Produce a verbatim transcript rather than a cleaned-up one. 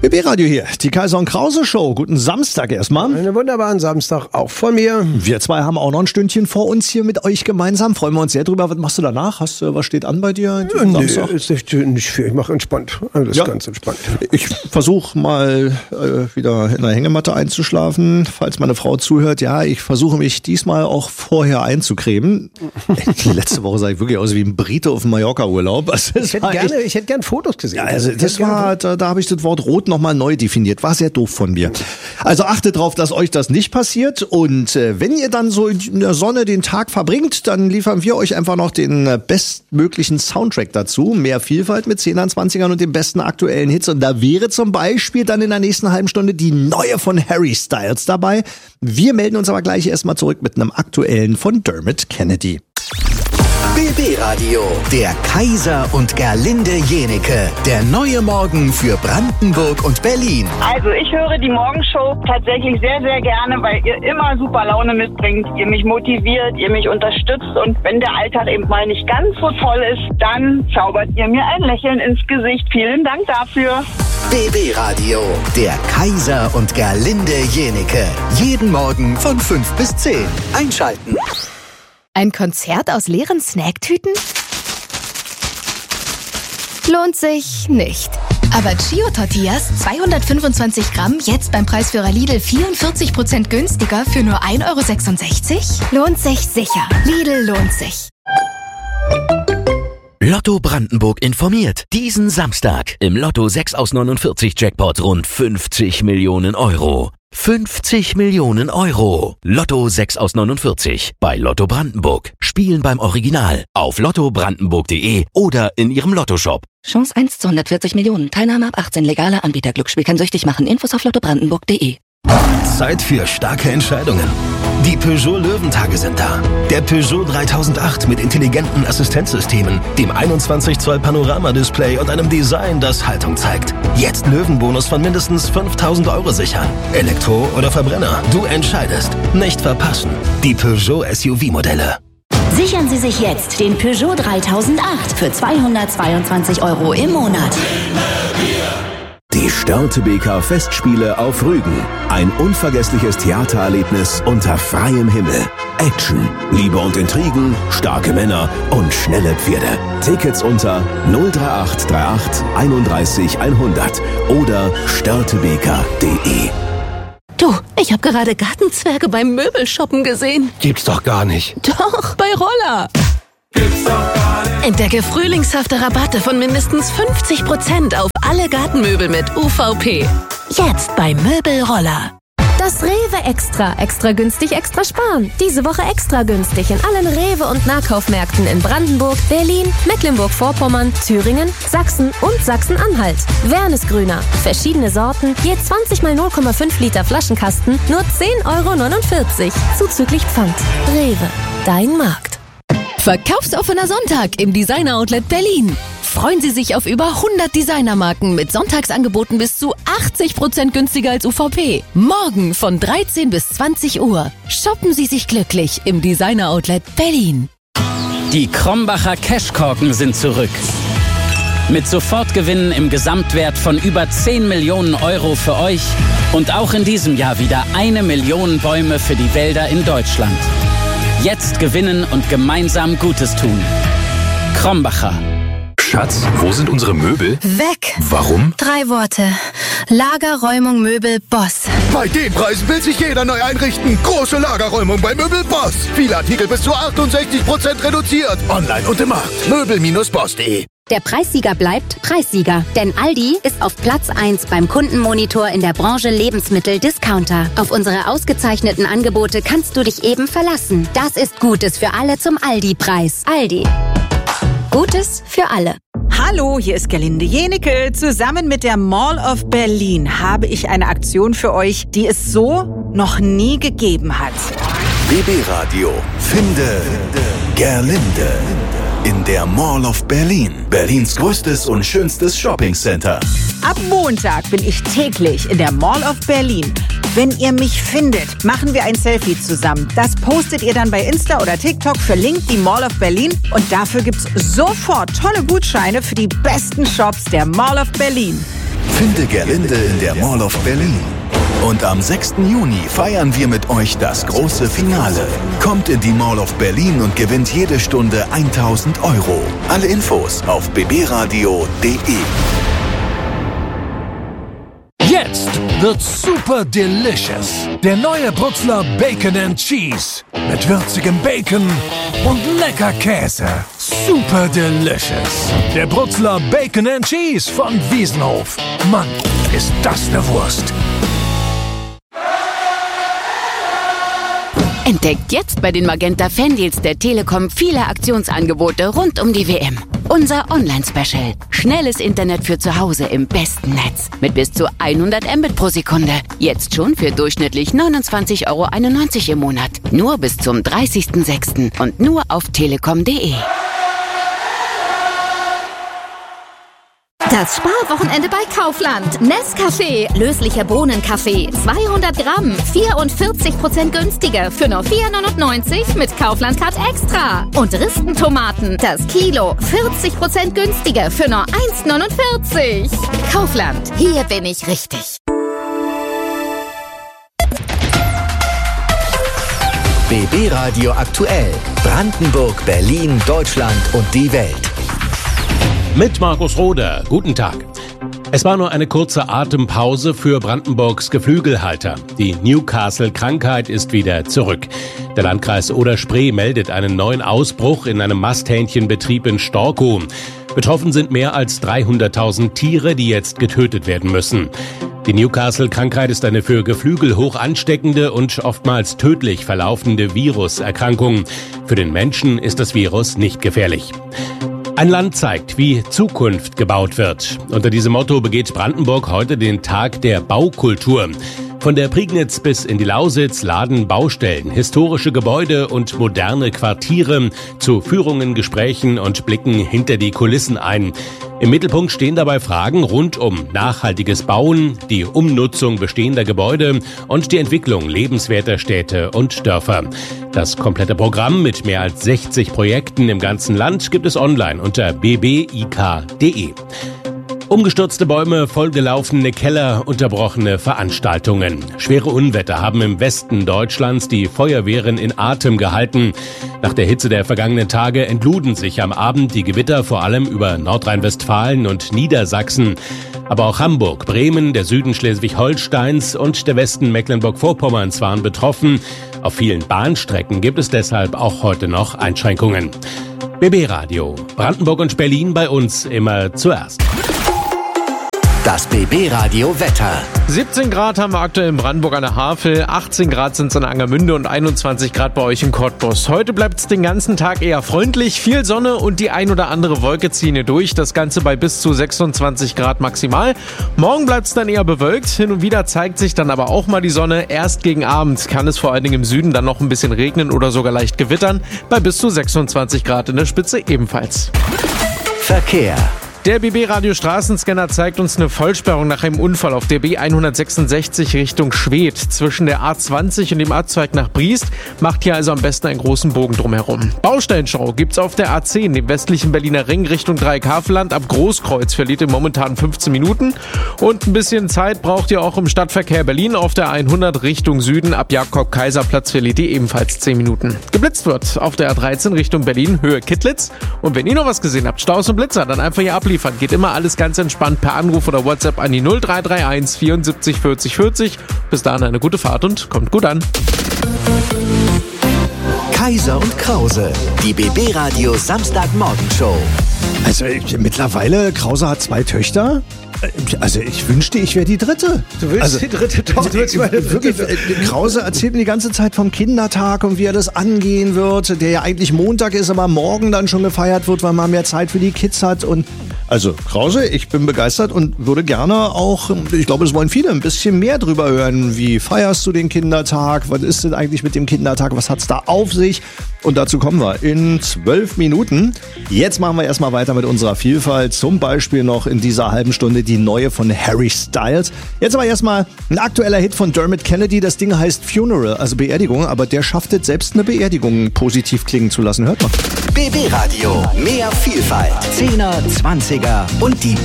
B B-Radio hier, die Kaiser und Krause Show. Guten Samstag erstmal. Einen wunderbaren Samstag auch von mir. Wir zwei haben auch noch ein Stündchen vor uns hier mit euch gemeinsam. Freuen wir uns sehr drüber. Was machst du danach? Hast du, was steht an bei dir? Ja, nee, ist nicht, nicht viel. Ich mache entspannt. Alles ja. ganz entspannt. Ich versuche mal äh, wieder in der Hängematte einzuschlafen. Falls meine Frau zuhört, ja, ich versuche mich diesmal auch vorher einzucremen. Letzte Woche sah ich wirklich aus wie ein Brite auf dem Mallorca-Urlaub. Also, ich hätte gerne, ich hätte gerne Fotos gesehen. Ja, also das war, da, da habe ich das Wort rot nochmal neu definiert. War sehr doof von mir. Also achtet drauf, dass euch das nicht passiert. Und äh, wenn ihr dann so in der Sonne den Tag verbringt, dann liefern wir euch einfach noch den äh, bestmöglichen Soundtrack dazu. Mehr Vielfalt mit zehnern, zwanzigern und den besten aktuellen Hits. Und da wäre zum Beispiel dann in der nächsten halben Stunde die neue von Harry Styles dabei. Wir melden uns aber gleich erstmal zurück mit einem aktuellen von Dermot Kennedy. B B-Radio, der Kaiser und Gerlinde Jenike, der neue Morgen für Brandenburg und Berlin. Also ich höre die Morgenshow tatsächlich sehr, sehr gerne, weil ihr immer super Laune mitbringt, ihr mich motiviert, ihr mich unterstützt und wenn der Alltag eben mal nicht ganz so toll ist, dann zaubert ihr mir ein Lächeln ins Gesicht. Vielen Dank dafür. B B-Radio, der Kaiser und Gerlinde Jenike, jeden Morgen von fünf bis zehn. Einschalten. Ein Konzert aus leeren Snacktüten? Lohnt sich nicht. Aber Chio Tortillas, zweihundertfünfundzwanzig Gramm, jetzt beim Preisführer Lidl vierundvierzig Prozent günstiger für nur ein Euro sechsundsechzig? Lohnt sich sicher. Lidl lohnt sich. Lotto Brandenburg informiert. Diesen Samstag im Lotto sechs aus neunundvierzig Jackpot rund fünfzig Millionen Euro. fünfzig Millionen Euro. Lotto sechs aus neunundvierzig bei Lotto Brandenburg. Spielen beim Original auf lotto brandenburg punkt de oder in ihrem Lottoshop. Chance eins zu hundertvierzig Millionen. Teilnahme ab achtzehn. Legale Anbieter. Glücksspiel kann süchtig machen. Infos auf lotto brandenburg punkt de. Zeit für starke Entscheidungen. Die Peugeot Löwentage sind da. Der Peugeot dreitausendacht mit intelligenten Assistenzsystemen, dem einundzwanzig Zoll Panoramadisplay und einem Design, das Haltung zeigt. Jetzt Löwenbonus von mindestens fünftausend Euro sichern. Elektro oder Verbrenner, du entscheidest. Nicht verpassen. Die Peugeot S U V-Modelle. Sichern Sie sich jetzt den Peugeot dreitausendacht für zweihundertzweiundzwanzig Euro im Monat. Die Störtebeker-Festspiele auf Rügen. Ein unvergessliches Theatererlebnis unter freiem Himmel. Action, Liebe und Intrigen, starke Männer und schnelle Pferde. Tickets unter null drei acht drei acht einunddreißig hundert oder störtebeker punkt de. Du, ich habe gerade Gartenzwerge beim Möbelshoppen gesehen. Gibt's doch gar nicht. Doch, bei Roller. Gibt's doch gar nicht. Entdecke frühlingshafte Rabatte von mindestens fünfzig Prozent auf alle Gartenmöbel mit U V P. Jetzt bei Möbelroller. Das Rewe Extra. Extra günstig, extra sparen. Diese Woche extra günstig in allen Rewe- und Nahkaufmärkten in Brandenburg, Berlin, Mecklenburg-Vorpommern, Thüringen, Sachsen und Sachsen-Anhalt. Wernesgrüner. Verschiedene Sorten, je zwanzig mal null Komma fünf Liter Flaschenkasten, nur zehn Euro neunundvierzig. Zuzüglich Pfand. Rewe. Dein Markt. Verkaufsoffener Sonntag im Designer Outlet Berlin. Freuen Sie sich auf über hundert Designermarken mit Sonntagsangeboten bis zu achtzig Prozent günstiger als U V P. Morgen von dreizehn bis zwanzig Uhr. Shoppen Sie sich glücklich im Designer Outlet Berlin. Die Krombacher Cashkorken sind zurück. Mit Sofortgewinnen im Gesamtwert von über zehn Millionen Euro für euch und auch in diesem Jahr wieder eine Million Bäume für die Wälder in Deutschland. Jetzt gewinnen und gemeinsam Gutes tun. Krombacher. Schatz, wo sind unsere Möbel? Weg. Warum? Drei Worte. Lagerräumung Möbel Boss. Bei den Preisen will sich jeder neu einrichten. Große Lagerräumung bei Möbel Boss. Viele Artikel bis zu achtundsechzig Prozent reduziert. Online und im Markt. möbel Bindestrich boss punkt de. Der Preissieger bleibt Preissieger, denn Aldi ist auf Platz eins beim Kundenmonitor in der Branche Lebensmittel-Discounter. Auf unsere ausgezeichneten Angebote kannst du dich eben verlassen. Das ist Gutes für alle zum Aldi-Preis. Aldi. Gutes für alle. Hallo, hier ist Gerlinde Jenike. Zusammen mit der Mall of Berlin habe ich eine Aktion für euch, die es so noch nie gegeben hat. B B-Radio. Finde Gerlinde. In der Mall of Berlin. Berlins größtes und schönstes Shoppingcenter. Ab Montag bin ich täglich in der Mall of Berlin. Wenn ihr mich findet, machen wir ein Selfie zusammen. Das postet ihr dann bei Insta oder TikTok, verlinkt die Mall of Berlin und dafür gibt's sofort tolle Gutscheine für die besten Shops der Mall of Berlin. Finde Gerlinde in der Mall of Berlin. Und am sechsten Juni feiern wir mit euch das große Finale. Kommt in die Mall of Berlin und gewinnt jede Stunde tausend Euro. Alle Infos auf b b radio punkt d e. Jetzt wird's super delicious. Der neue Brutzler Bacon and Cheese. Mit würzigem Bacon und lecker Käse. Super delicious. Der Brutzler Bacon and Cheese von Wiesenhof. Mann, ist das eine Wurst. Entdeckt jetzt bei den Magenta Fandeals der Telekom viele Aktionsangebote rund um die W M. Unser Online-Special. Schnelles Internet für zu Hause im besten Netz. Mit bis zu hundert Mbit pro Sekunde. Jetzt schon für durchschnittlich neunundzwanzig Euro einundneunzig im Monat. Nur bis zum dreißigsten sechsten und nur auf telekom punkt de. Das Sparwochenende bei Kaufland. Nescafé, löslicher Bohnenkaffee, zweihundert Gramm, vierundvierzig Prozent günstiger für nur vier neunundneunzig mit Kaufland-Card Extra. Und Ristentomaten, das Kilo, vierzig Prozent günstiger für nur eins neunundvierzig. Kaufland, hier bin ich richtig. B B Radio aktuell. Brandenburg, Berlin, Deutschland und die Welt. Mit Markus Roder. Guten Tag. Es war nur eine kurze Atempause für Brandenburgs Geflügelhalter. Die Newcastle-Krankheit ist wieder zurück. Der Landkreis Oder-Spree meldet einen neuen Ausbruch in einem Masthähnchenbetrieb in Storkow. Betroffen sind mehr als dreihunderttausend Tiere, die jetzt getötet werden müssen. Die Newcastle-Krankheit ist eine für Geflügel hoch ansteckende und oftmals tödlich verlaufende Viruserkrankung. Für den Menschen ist das Virus nicht gefährlich. Ein Land zeigt, wie Zukunft gebaut wird. Unter diesem Motto begeht Brandenburg heute den Tag der Baukultur. Von der Prignitz bis in die Lausitz laden Baustellen, historische Gebäude und moderne Quartiere zu Führungen, Gesprächen und Blicken hinter die Kulissen ein. Im Mittelpunkt stehen dabei Fragen rund um nachhaltiges Bauen, die Umnutzung bestehender Gebäude und die Entwicklung lebenswerter Städte und Dörfer. Das komplette Programm mit mehr als sechzig Projekten im ganzen Land gibt es online unter b b i k punkt d e. Umgestürzte Bäume, vollgelaufene Keller, unterbrochene Veranstaltungen. Schwere Unwetter haben im Westen Deutschlands die Feuerwehren in Atem gehalten. Nach der Hitze der vergangenen Tage entluden sich am Abend die Gewitter vor allem über Nordrhein-Westfalen und Niedersachsen. Aber auch Hamburg, Bremen, der Süden Schleswig-Holsteins und der Westen Mecklenburg-Vorpommerns waren betroffen. Auf vielen Bahnstrecken gibt es deshalb auch heute noch Einschränkungen. B B Radio, Brandenburg und Berlin bei uns immer zuerst. Das B B Radio Wetter. siebzehn Grad haben wir aktuell in Brandenburg an der Havel, achtzehn Grad sind es in Angermünde und einundzwanzig Grad bei euch in Cottbus. Heute bleibt es den ganzen Tag eher freundlich, viel Sonne und die ein oder andere Wolke ziehen hier durch. Das Ganze bei bis zu sechsundzwanzig Grad maximal. Morgen bleibt es dann eher bewölkt, hin und wieder zeigt sich dann aber auch mal die Sonne. Erst gegen Abend kann es vor allen Dingen im Süden dann noch ein bisschen regnen oder sogar leicht gewittern. Bei bis zu sechsundzwanzig Grad in der Spitze ebenfalls. Verkehr. Der B B-Radio Straßenscanner zeigt uns eine Vollsperrung nach einem Unfall auf der B hundertsechsundsechzig Richtung Schwedt. Zwischen der A zwanzig und dem A-Zweig nach Briest. Macht hier also am besten einen großen Bogen drumherum. Baustellenstau gibt's auf der A zehn, dem westlichen Berliner Ring Richtung Dreieck-Havelland. Ab Großkreuz verliert ihr momentan fünfzehn Minuten. Und ein bisschen Zeit braucht ihr auch im Stadtverkehr Berlin auf der hundert Richtung Süden. Ab Jakob-Kaiser-Platz verliert ihr ebenfalls zehn Minuten. Geblitzt wird auf der A dreizehn Richtung Berlin, Höhe Kittlitz. Und wenn ihr noch was gesehen habt, Staus und Blitzer, dann einfach hier abliefern. Geht immer alles ganz entspannt per Anruf oder WhatsApp an die null drei drei eins vierundsiebzig vierzig vierzig. Bis dahin eine gute Fahrt und kommt gut an. Kaiser und Krause, die B B-Radio Samstagmorgenshow. Also ich, mittlerweile, Krause hat zwei Töchter. Also ich wünschte, ich wäre die dritte. Du willst also, die dritte Tochter? Du willst meine wirklich, dritte. Krause erzählt mir die ganze Zeit vom Kindertag und wie er das angehen wird, der ja eigentlich Montag ist, aber morgen dann schon gefeiert wird, weil man mehr Zeit für die Kids hat. Und also Krause, ich bin begeistert und würde gerne auch, ich glaube, das wollen viele, ein bisschen mehr drüber hören. Wie feierst du den Kindertag? Was ist denn eigentlich mit dem Kindertag? Was hat's da auf sich? Und dazu kommen wir in zwölf Minuten. Jetzt machen wir erstmal weiter mit unserer Vielfalt. Zum Beispiel noch in dieser halben Stunde die neue von Harry Styles. Jetzt aber erstmal ein aktueller Hit von Dermot Kennedy. Das Ding heißt Funeral, also Beerdigung. Aber der schafft es selbst, eine Beerdigung positiv klingen zu lassen. Hört mal. B B-Radio, mehr Vielfalt. Zehner, Zwanziger und die